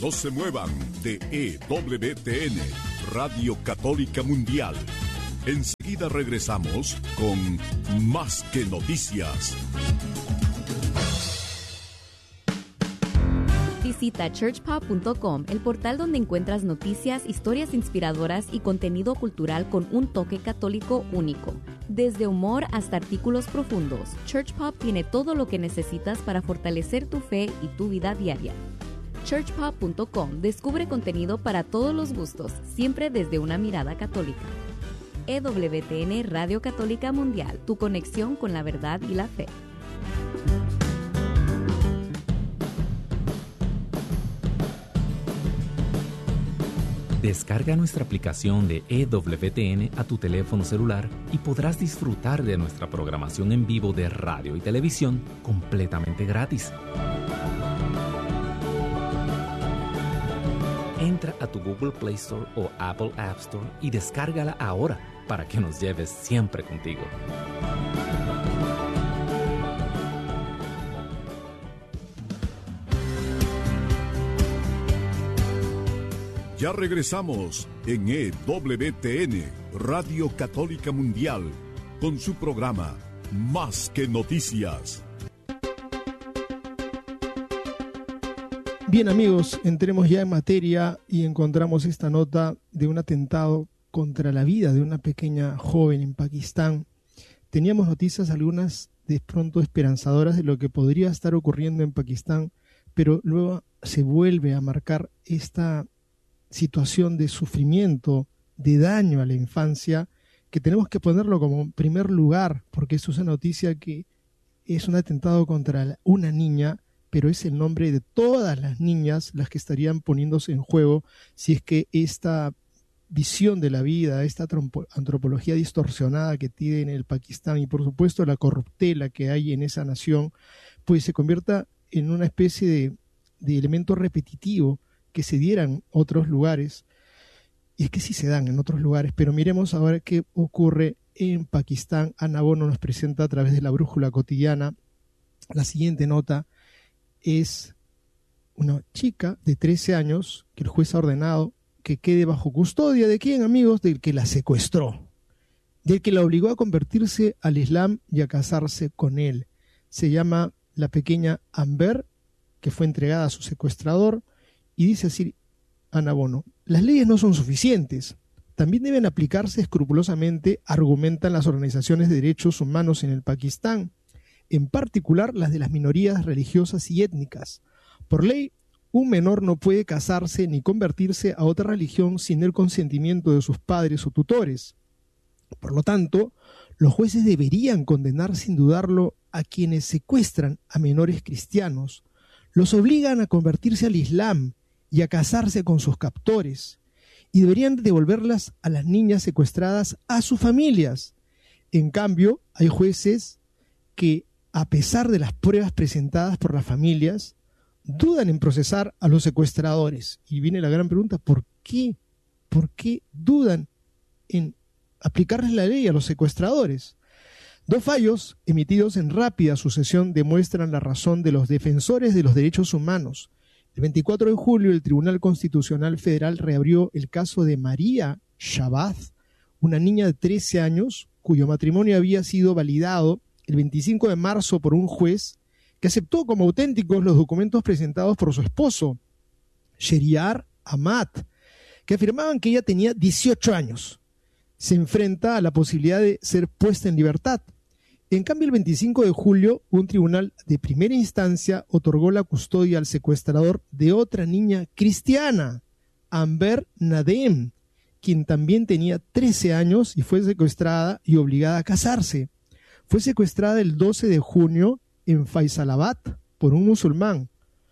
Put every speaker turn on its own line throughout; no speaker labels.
No se muevan de EWTN, Radio Católica Mundial. Enseguida regresamos con Más que Noticias.
Visita churchpop.com, el portal donde encuentras noticias, historias inspiradoras y contenido cultural con un toque católico único. Desde humor hasta artículos profundos, Churchpop tiene todo lo que necesitas para fortalecer tu fe y tu vida diaria. churchpop.com descubre contenido para todos los gustos, siempre desde una mirada católica. EWTN Radio Católica Mundial, tu conexión con la verdad y la fe.
Descarga nuestra aplicación de EWTN a tu teléfono celular y podrás disfrutar de nuestra programación en vivo de radio y televisión completamente gratis. Entra a tu Google Play Store o Apple App Store y descárgala ahora para que nos lleves siempre contigo.
Ya regresamos en EWTN, Radio Católica Mundial, con su programa Más que Noticias.
Bien, amigos, entremos ya en materia y encontramos esta nota de un atentado contra la vida de una pequeña joven en Pakistán. Teníamos noticias algunas de pronto esperanzadoras de lo que podría estar ocurriendo en Pakistán, pero luego se vuelve a marcar esta situación de sufrimiento, de daño a la infancia, que tenemos que ponerlo como primer lugar, porque es una noticia que es un atentado contra una niña, pero es el nombre de todas las niñas las que estarían poniéndose en juego si es que esta visión de la vida, esta antropología distorsionada que tiene el Pakistán y por supuesto la corruptela que hay en esa nación, pues se convierta en una especie de elemento repetitivo que se dieran en otros lugares. Y es que sí se dan en otros lugares, pero miremos ahora qué ocurre en Pakistán. Ana Bono nos presenta a través de la Brújula Cotidiana. La siguiente nota es una chica de 13 años que el juez ha ordenado que quede bajo custodia. ¿De quién, amigos? Del que la secuestró, del que la obligó a convertirse al Islam y a casarse con él. Se llama la pequeña Amber, que fue entregada a su secuestrador, y dice así Ana Bono: las leyes no son suficientes, también deben aplicarse escrupulosamente, argumentan las organizaciones de derechos humanos en el Pakistán, en particular las de las minorías religiosas y étnicas. Por ley, un menor no puede casarse ni convertirse a otra religión sin el consentimiento de sus padres o tutores. Por lo tanto, los jueces deberían condenar sin dudarlo a quienes secuestran a menores cristianos, los obligan a convertirse al Islam y a casarse con sus captores, y deberían devolverlas a las niñas secuestradas a sus familias. En cambio, hay jueces que, a pesar de las pruebas presentadas por las familias, dudan en procesar a los secuestradores. Y viene la gran pregunta: ¿por qué? ¿Por qué dudan en aplicarles la ley a los secuestradores? Dos fallos emitidos en rápida sucesión demuestran la razón de los defensores de los derechos humanos. El 24 de julio, el Tribunal Constitucional Federal reabrió el caso de María Shabazz, una niña de 13 años cuyo matrimonio había sido validado el 25 de marzo por un juez que aceptó como auténticos los documentos presentados por su esposo, Sheriar Ahmad, que afirmaban que ella tenía 18 años. Se enfrenta a la posibilidad de ser puesta en libertad. En cambio, el 25 de julio, un tribunal de primera instancia otorgó la custodia al secuestrador de otra niña cristiana, Amber Nadem, quien también tenía 13 años y fue secuestrada y obligada a casarse. Fue secuestrada el 12 de junio en Faisalabad por un musulmán,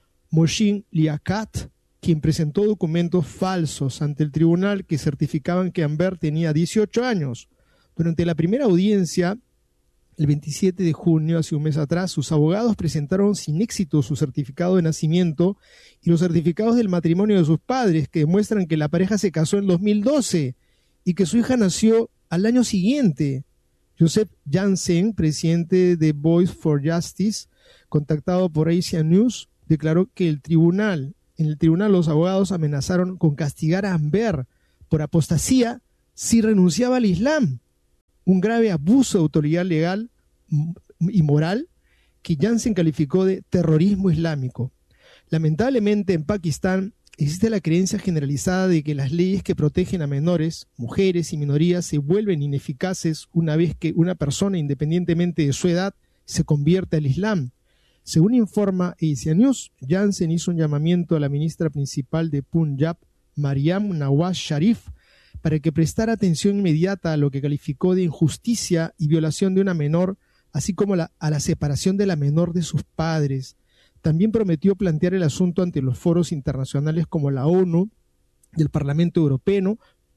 Mohsin Liaquat, quien presentó documentos falsos ante el tribunal que certificaban que Amber tenía 18 años. Durante la primera audiencia, el 27 de junio, hace un mes atrás, sus abogados presentaron sin éxito su certificado de nacimiento y los certificados del matrimonio de sus padres, que demuestran que la pareja se casó en 2012 y que su hija nació al año siguiente. Joseph Jansen, presidente de Voice for Justice, contactado por Asia News, declaró que el tribunal En el tribunal los abogados amenazaron con castigar a Anber por apostasía si renunciaba al Islam, un grave abuso de autoridad legal y moral que Jansen calificó de terrorismo islámico. Lamentablemente en Pakistán existe la creencia generalizada de que las leyes que protegen a menores, mujeres y minorías se vuelven ineficaces una vez que una persona, independientemente de su edad, se convierte al Islam. Según informa Asia News, Jansen hizo un llamamiento a la ministra principal de Punjab, Maryam Nawaz Sharif, para que prestara atención inmediata a lo que calificó de injusticia y violación de una menor, así como a la separación de la menor de sus padres. También prometió plantear el asunto ante los foros internacionales como la ONU y el Parlamento Europeo,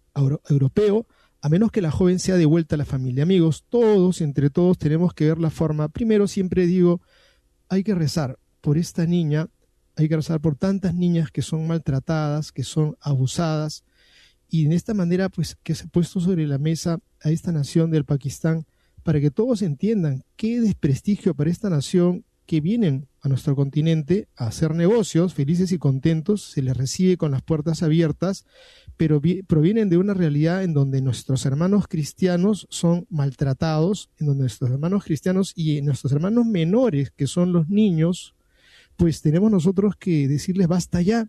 a menos que la joven sea devuelta a la familia. Amigos, todos, entre todos, tenemos que ver la forma. Primero, siempre digo, hay que rezar por esta niña, hay que rezar por tantas niñas que son maltratadas, que son abusadas, y de esta manera, pues, que se ha puesto sobre la mesa a esta nación del Pakistán, para que todos entiendan qué desprestigio para esta nación que vienen a nuestro continente a hacer negocios, felices y contentos, se les recibe con las puertas abiertas, pero provienen de una realidad en donde nuestros hermanos cristianos son maltratados, en donde nuestros hermanos cristianos y nuestros hermanos menores, que son los niños, pues tenemos nosotros que decirles basta ya.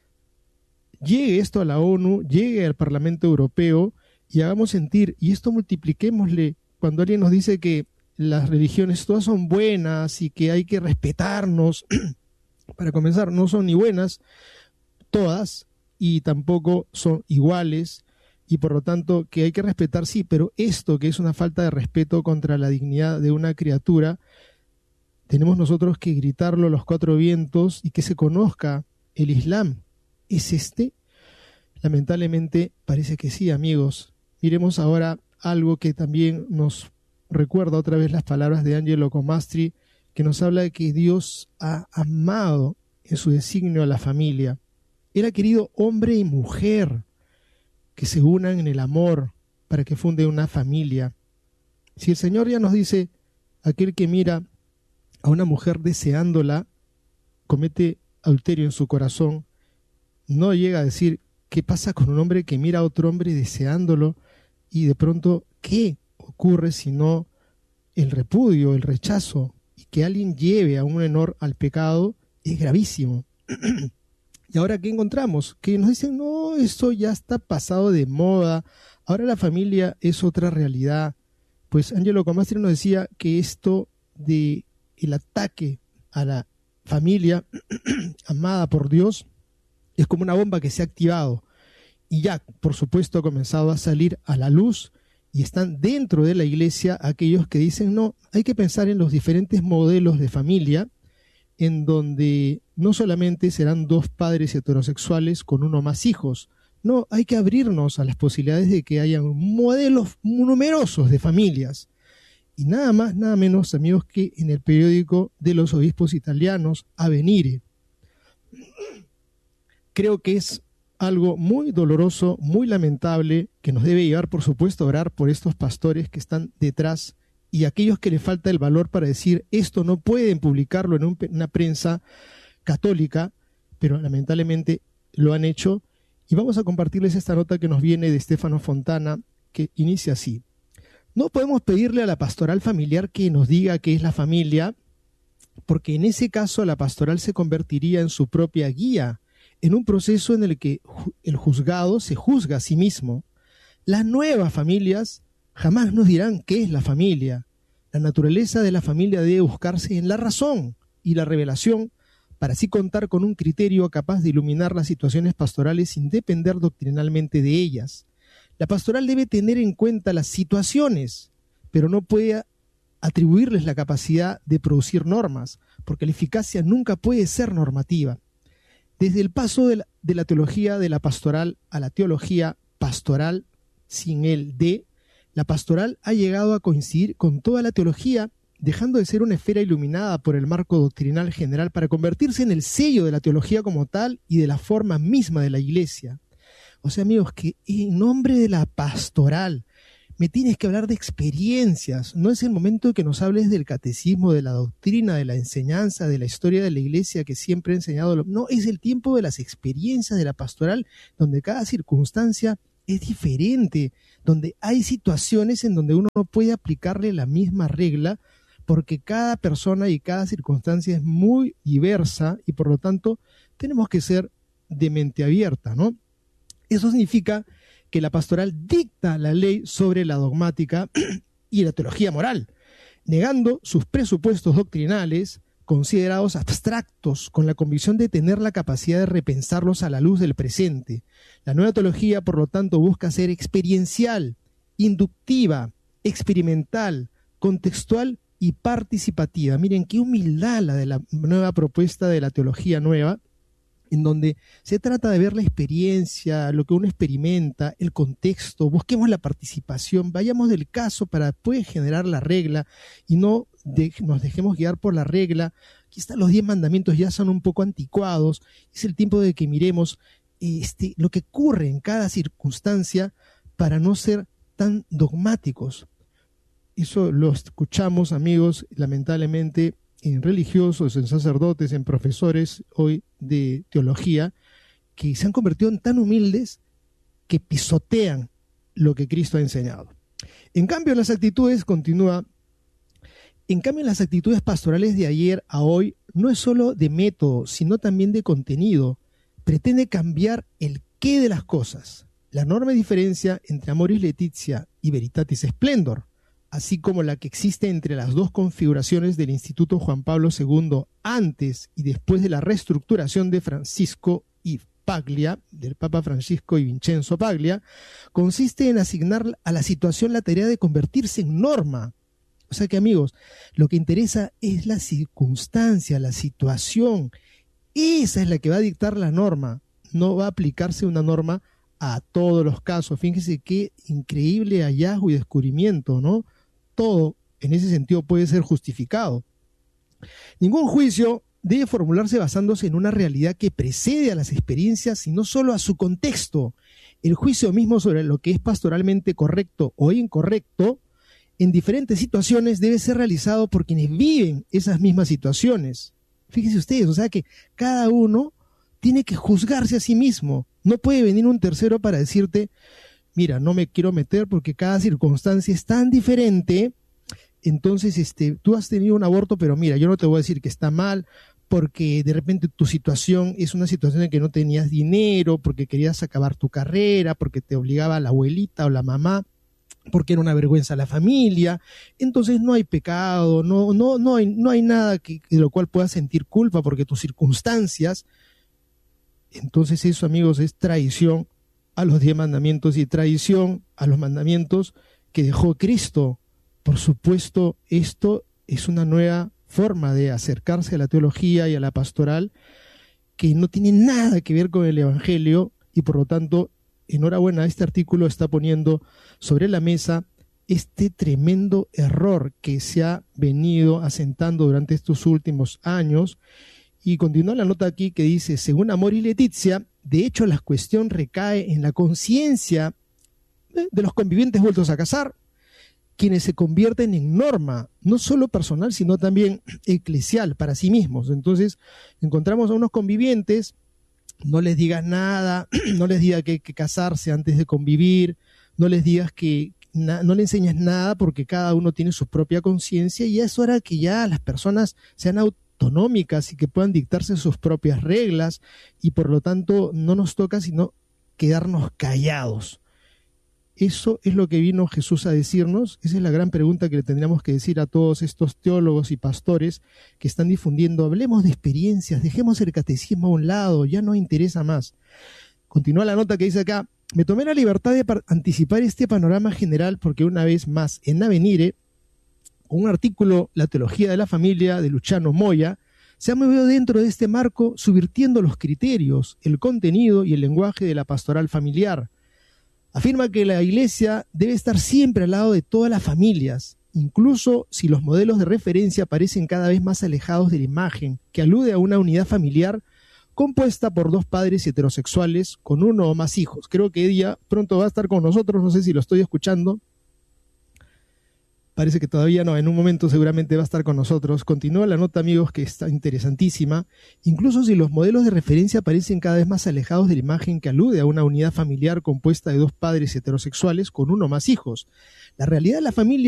Llegue esto a la ONU, llegue al Parlamento Europeo y hagamos sentir, y esto multipliquémosle cuando alguien nos dice que las religiones todas son buenas y que hay que respetarnos. Para comenzar, no son ni buenas todas y tampoco son iguales, y por lo tanto que hay que respetar, sí, pero esto que es una falta de respeto contra la dignidad de una criatura, tenemos nosotros que gritarlo a los cuatro vientos y que se conozca el Islam. ¿Es este? Lamentablemente parece que sí, amigos. Miremos ahora algo que también nos recuerda otra vez las palabras de Angelo Comastri, que nos habla de que Dios ha amado en su designio a la familia. Él ha querido hombre y mujer que se unan en el amor para que funden una familia. Si el Señor ya nos dice, aquel que mira a una mujer deseándola, comete adulterio en su corazón, no llega a decir, ¿qué pasa con un hombre que mira a otro hombre deseándolo? Y de pronto, ¿qué ocurre sino el repudio, el rechazo? Y que alguien lleve a un menor al pecado es gravísimo. Y ahora, ¿qué encontramos? Que nos dicen, no, eso ya está pasado de moda, ahora la familia es otra realidad. Pues Angelo Comastri nos decía que esto de el ataque a la familia amada por Dios es como una bomba que se ha activado y ya, por supuesto, ha comenzado a salir a la luz, y están dentro de la iglesia aquellos que dicen, no, hay que pensar en los diferentes modelos de familia, en donde no solamente serán dos padres heterosexuales con uno o más hijos, no, hay que abrirnos a las posibilidades de que hayan modelos numerosos de familias. Y nada más, nada menos, amigos, que en el periódico de los obispos italianos, Avvenire. Creo que es algo muy doloroso, muy lamentable, que nos debe llevar, por supuesto, a orar por estos pastores que están detrás y aquellos que les falta el valor para decir, esto no pueden publicarlo en una prensa católica, pero lamentablemente lo han hecho. Y vamos a compartirles esta nota que nos viene de Stefano Fontana, que inicia así. No podemos pedirle a la pastoral familiar que nos diga qué es la familia, porque en ese caso la pastoral se convertiría en su propia guía, en un proceso en el que el juzgado se juzga a sí mismo. Las nuevas familias jamás nos dirán qué es la familia. La naturaleza de la familia debe buscarse en la razón y la revelación, para así contar con un criterio capaz de iluminar las situaciones pastorales sin depender doctrinalmente de ellas. La pastoral debe tener en cuenta las situaciones, pero no puede atribuirles la capacidad de producir normas, porque la eficacia nunca puede ser normativa. Desde el paso de la teología de la pastoral a la teología pastoral sin el de, la pastoral ha llegado a coincidir con toda la teología, dejando de ser una esfera iluminada por el marco doctrinal general para convertirse en el sello de la teología como tal y de la forma misma de la iglesia. O sea, amigos, que en nombre de la pastoral, me tienes que hablar de experiencias. No es el momento de que nos hables del catecismo, de la doctrina, de la enseñanza, de la historia de la iglesia que siempre ha enseñado. No, es el tiempo de las experiencias de la pastoral, donde cada circunstancia es diferente, donde hay situaciones en donde uno no puede aplicarle la misma regla, porque cada persona y cada circunstancia es muy diversa y por lo tanto tenemos que ser de mente abierta, ¿no? Eso significa que la pastoral dicta la ley sobre la dogmática y la teología moral, negando sus presupuestos doctrinales considerados abstractos, con la convicción de tener la capacidad de repensarlos a la luz del presente. La nueva teología, por lo tanto, busca ser experiencial, inductiva, experimental, contextual y participativa. Miren qué humildad la de la nueva propuesta de la teología nueva, en donde se trata de ver la experiencia, lo que uno experimenta, el contexto, busquemos la participación, vayamos del caso para después generar la regla y no nos dejemos guiar por la regla. Aquí están los 10 mandamientos, ya son un poco anticuados, es el tiempo de que miremos lo que ocurre en cada circunstancia para no ser tan dogmáticos. Eso lo escuchamos, amigos, lamentablemente, en religiosos, en sacerdotes, en profesores hoy de teología, que se han convertido en tan humildes que pisotean lo que Cristo ha enseñado. En cambio, las actitudes pastorales de ayer a hoy no es solo de método, sino también de contenido. Pretende cambiar el qué de las cosas, la enorme diferencia entre Amoris Laetitia y Veritatis Splendor, así como la que existe entre las dos configuraciones del Instituto Juan Pablo II antes y después de la reestructuración de Francisco y Paglia, del Papa Francisco y Vincenzo Paglia, consiste en asignar a la situación la tarea de convertirse en norma. O sea que, amigos, lo que interesa es la circunstancia, la situación. Esa es la que va a dictar la norma. No va a aplicarse una norma a todos los casos. Fíjense qué increíble hallazgo y descubrimiento, ¿no? Todo en ese sentido puede ser justificado. Ningún juicio debe formularse basándose en una realidad que precede a las experiencias, sino solo a su contexto. El juicio mismo sobre lo que es pastoralmente correcto o incorrecto en diferentes situaciones debe ser realizado por quienes viven esas mismas situaciones. Fíjense ustedes, o sea que cada uno tiene que juzgarse a sí mismo. No puede venir un tercero para decirte, mira, no me quiero meter porque cada circunstancia es tan diferente, entonces tú has tenido un aborto, pero mira, yo no te voy a decir que está mal, porque de repente tu situación es una situación en que no tenías dinero, porque querías acabar tu carrera, porque te obligaba la abuelita o la mamá, porque era una vergüenza a la familia. Entonces no hay pecado, no hay nada de lo cual puedas sentir culpa porque tus circunstancias. Entonces eso, amigos, es traición a los 10 mandamientos y traición a los mandamientos que dejó Cristo. Por supuesto, esto es una nueva forma de acercarse a la teología y a la pastoral que no tiene nada que ver con el Evangelio y por lo tanto, enhorabuena, este artículo está poniendo sobre la mesa este tremendo error que se ha venido asentando durante estos últimos años. Y continúa la nota aquí que dice, según Amoris Laetitia, de hecho la cuestión recae en la conciencia de los convivientes vueltos a casar, quienes se convierten en norma, no solo personal, sino también eclesial para sí mismos. Entonces, encontramos a unos convivientes, no les digas nada, no les digas que hay que casarse antes de convivir, no les digas no le enseñes nada porque cada uno tiene su propia conciencia y es hora que ya las personas sean autonómicas y que puedan dictarse sus propias reglas y por lo tanto no nos toca sino quedarnos callados. ¿Eso es lo que vino Jesús a decirnos? Esa es la gran pregunta que le tendríamos que decir a todos estos teólogos y pastores que están difundiendo. Hablemos de experiencias, dejemos el catecismo a un lado, ya no interesa más. Continúa la nota que dice acá, me tomé la libertad de anticipar este panorama general porque una vez más en Avenire, con un artículo, La teología de la familia, de Luciano Moya, se ha movido dentro de este marco subvirtiendo los criterios, el contenido y el lenguaje de la pastoral familiar. Afirma que la Iglesia debe estar siempre al lado de todas las familias, incluso si los modelos de referencia parecen cada vez más alejados de la imagen, que alude a una unidad familiar compuesta por 2 padres heterosexuales con 1 o más hijos. Creo que ella pronto va a estar con nosotros, no sé si lo estoy escuchando. Parece que todavía no, en un momento seguramente va a estar con nosotros. Continúa la nota, amigos, que está interesantísima. Incluso si los modelos de referencia parecen cada vez más alejados de la imagen que alude a una unidad familiar compuesta de 2 padres heterosexuales con 1 o más hijos. La realidad de la familia